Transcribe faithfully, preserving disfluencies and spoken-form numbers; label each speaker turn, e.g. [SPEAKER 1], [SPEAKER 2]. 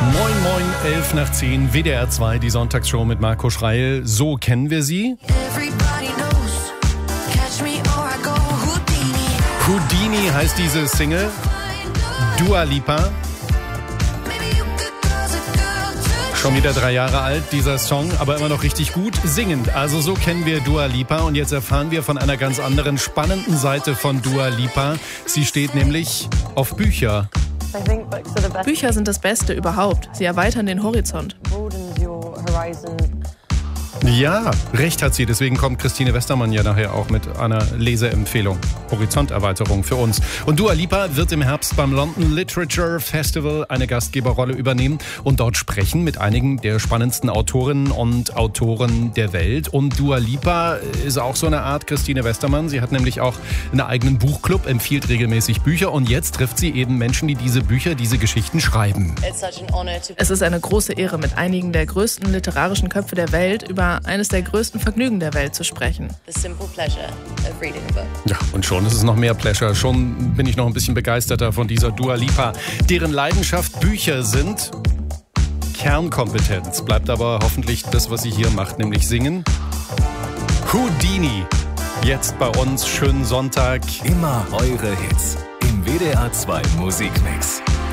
[SPEAKER 1] Moin, moin, elf nach zehn, W D R zwei, die Sonntagsshow mit Marco Schreil. So kennen wir sie. Houdini heißt diese Single. Dua Lipa. Schon wieder drei Jahre alt, dieser Song, aber immer noch richtig gut singend. Also so kennen wir Dua Lipa und jetzt erfahren wir von einer ganz anderen, spannenden Seite von Dua Lipa. Sie steht nämlich auf Bücher.
[SPEAKER 2] Bücher sind das Beste überhaupt. Sie erweitern den Horizont.
[SPEAKER 1] Ja, recht hat sie. Deswegen kommt Christine Westermann ja nachher auch mit einer Leseempfehlung. Horizonterweiterung für uns. Und Dua Lipa wird im Herbst beim London Literature Festival eine Gastgeberrolle übernehmen und dort sprechen mit einigen der spannendsten Autorinnen und Autoren der Welt. Und Dua Lipa ist auch so eine Art Christine Westermann. Sie hat nämlich auch einen eigenen Buchclub, empfiehlt regelmäßig Bücher und jetzt trifft sie eben Menschen, die diese Bücher, diese Geschichten schreiben.
[SPEAKER 2] Es ist eine große Ehre, mit einigen der größten literarischen Köpfe der Welt über eines der größten Vergnügen der Welt zu sprechen.
[SPEAKER 1] Ja, und schon ist es noch mehr Pleasure. Schon bin ich noch ein bisschen begeisterter von dieser Dua Lipa, deren Leidenschaft Bücher sind. Kernkompetenz bleibt aber hoffentlich das, was sie hier macht, nämlich singen. Houdini, jetzt bei uns, schönen Sonntag.
[SPEAKER 3] Immer eure Hits im W D R zwei Musikmix.